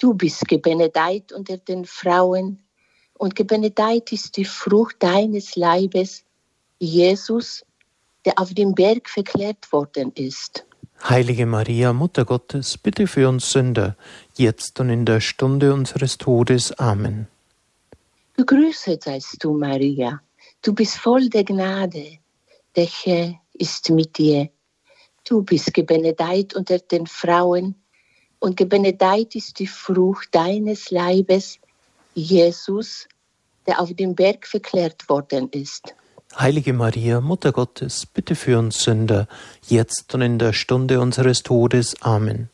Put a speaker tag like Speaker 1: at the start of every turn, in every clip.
Speaker 1: Du bist gebenedeit unter den Frauen und gebenedeit ist die Frucht deines Leibes, Jesus, der auf dem Berg verklärt worden ist.
Speaker 2: Heilige Maria, Mutter Gottes, bitte für uns Sünder, jetzt und in der Stunde unseres Todes. Amen.
Speaker 1: Gegrüßet seist du, Maria, du bist voll der Gnade, der Herr ist mit dir. Du bist gebenedeit unter den Frauen und gebenedeit ist die Frucht deines Leibes, Jesus, der auf dem Berg verklärt worden ist.
Speaker 2: Heilige Maria, Mutter Gottes, bitte für uns Sünder, jetzt und in der Stunde unseres Todes. Amen.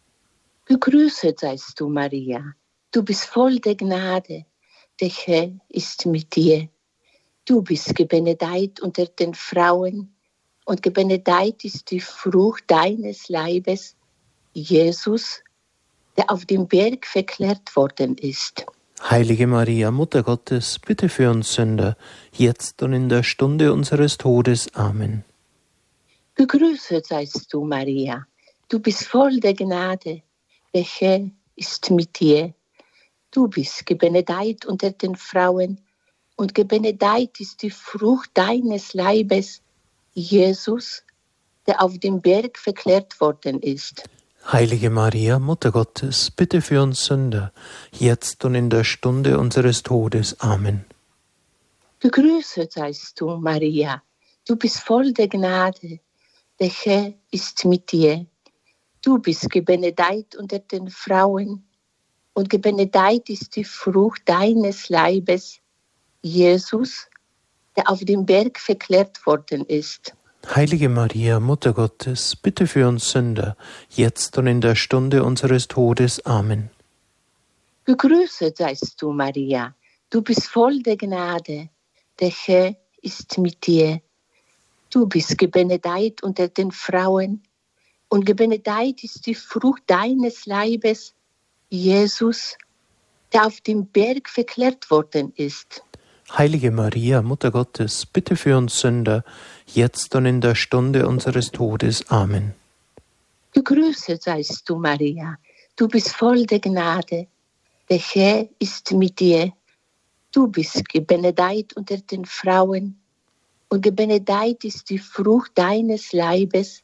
Speaker 1: Gegrüßet seist du, Maria, du bist voll der Gnade, der Herr ist mit dir. Du bist gebenedeit unter den Frauen und gebenedeit ist die Frucht deines Leibes, Jesus, der auf dem Berg verklärt worden ist.
Speaker 2: Heilige Maria, Mutter Gottes, bitte für uns Sünder, jetzt und in der Stunde unseres Todes. Amen.
Speaker 1: Gegrüßet seist du, Maria, du bist voll der Gnade, der Herr ist mit dir. Du bist gebenedeit unter den Frauen und gebenedeit ist die Frucht deines Leibes, Jesus, der auf dem Berg verklärt worden ist.
Speaker 2: Heilige Maria, Mutter Gottes, bitte für uns Sünder, jetzt und in der Stunde unseres Todes. Amen.
Speaker 1: Gegrüßet seist du, Maria, du bist voll der Gnade, der Herr ist mit dir. Du bist gebenedeit unter den Frauen und gebenedeit ist die Frucht deines Leibes, Jesus, der auf dem Berg verklärt worden ist.
Speaker 2: Heilige Maria, Mutter Gottes, bitte für uns Sünder, jetzt und in der Stunde unseres Todes. Amen.
Speaker 1: Gegrüßet seist du, Maria, du bist voll der Gnade, der Herr ist mit dir. Du bist gebenedeit unter den Frauen und gebenedeit ist die Frucht deines Leibes, Jesus, der auf dem Berg verklärt worden ist.
Speaker 2: Heilige Maria, Mutter Gottes, bitte für uns Sünder, jetzt und in der Stunde unseres Todes. Amen.
Speaker 1: Gegrüßet seist du, Maria, du bist voll der Gnade, der Herr ist mit dir. Du bist gebenedeit unter den Frauen und gebenedeit ist die Frucht deines Leibes,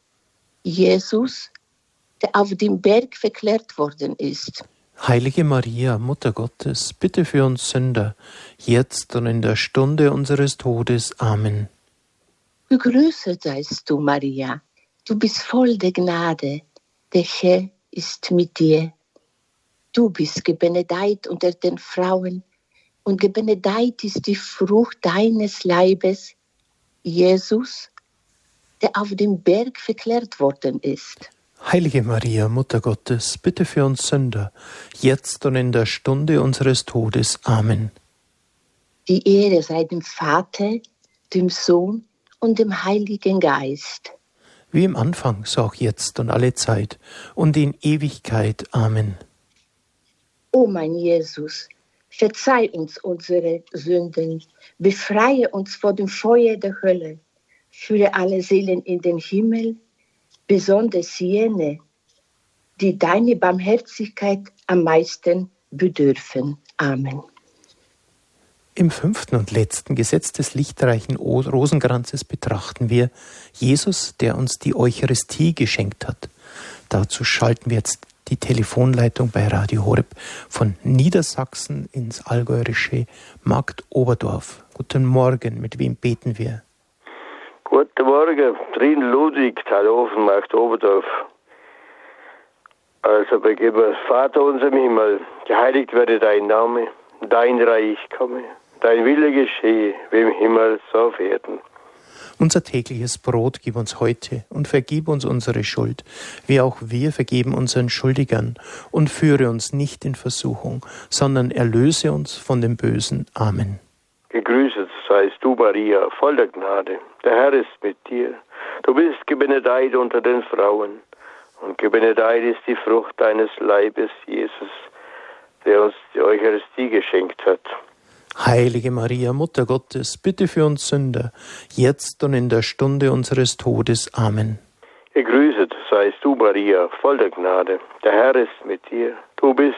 Speaker 1: Jesus, der auf dem Berg verklärt worden ist.
Speaker 2: Heilige Maria, Mutter Gottes, bitte für uns Sünder, jetzt und in der Stunde unseres Todes. Amen.
Speaker 1: Gegrüßet seist du, Maria, du bist voll der Gnade, der Herr ist mit dir. Du bist gebenedeit unter den Frauen und gebenedeit ist die Frucht deines Leibes, Jesus, der auf dem Berg verklärt worden ist.
Speaker 2: Heilige Maria, Mutter Gottes, bitte für uns Sünder, jetzt und in der Stunde unseres Todes. Amen.
Speaker 1: Die Ehre sei dem Vater, dem Sohn und dem Heiligen Geist.
Speaker 2: Wie im Anfang, so auch jetzt und alle Zeit und in Ewigkeit. Amen.
Speaker 1: O mein Jesus, verzeih uns unsere Sünden, befreie uns vor dem Feuer der Hölle, führe alle Seelen in den Himmel, besonders jene, die deine Barmherzigkeit am meisten bedürfen. Amen.
Speaker 2: Im 5. und letzten Gesetz des lichtreichen Rosenkranzes betrachten wir Jesus, der uns die Eucharistie geschenkt hat. Dazu schalten wir jetzt die Telefonleitung bei Radio Horeb von Niedersachsen ins allgäuerische Markt Oberdorf. Guten Morgen, mit wem beten wir?
Speaker 3: Guten Morgen, Trin Ludwig, Talhofen, Markt Oberdorf. Also beginnen wir. Vater unser im Himmel, geheiligt werde dein Name, dein Reich komme, dein Wille geschehe, wie im Himmel, so auf Erden.
Speaker 2: Unser tägliches Brot gib uns heute und vergib uns unsere Schuld, wie auch wir vergeben unseren Schuldigern. Und führe uns nicht in Versuchung, sondern erlöse uns von dem Bösen. Amen.
Speaker 3: Gegrüßet seist du, Maria, voll der Gnade. Der Herr ist mit dir. Du bist gebenedeit unter den Frauen. Und gebenedeit ist die Frucht deines Leibes, Jesus, der uns die Eucharistie geschenkt hat.
Speaker 2: Heilige Maria, Mutter Gottes, bitte für uns Sünder, jetzt und in der Stunde unseres Todes. Amen.
Speaker 3: Gegrüßet seist du, Maria, voll der Gnade. Der Herr ist mit dir. Du bist